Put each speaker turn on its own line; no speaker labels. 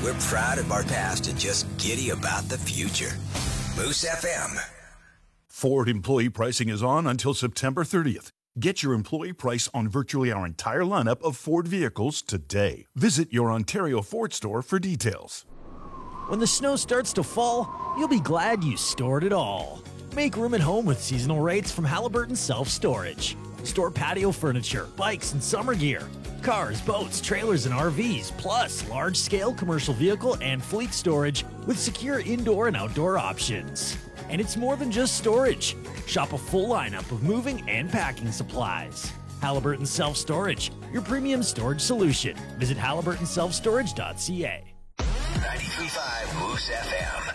We're proud of our past and just giddy about the future. Moose FM.
Ford employee pricing is on until September 30th. Get your employee price on virtually our entire lineup of Ford vehicles today. Visit your Ontario Ford store for details.
When the snow starts to fall, you'll be glad you stored it all. Make room at home with seasonal rates from Halliburton Self-Storage. Store patio furniture, bikes, and summer gear. Cars, boats, trailers, and RVs, plus large-scale commercial vehicle and fleet storage with secure indoor and outdoor options. And it's more than just storage. Shop a full lineup of moving and packing supplies. Halliburton Self-Storage, your premium storage solution. Visit halliburtonselfstorage.ca.
93.5 Moose FM.